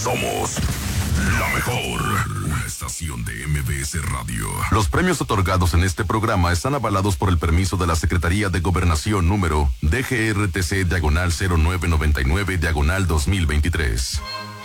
Somos la mejor. Una estación de MBS Radio. Los premios otorgados en este programa están avalados por el permiso de la Secretaría de Gobernación número DGRTC-0999-2023.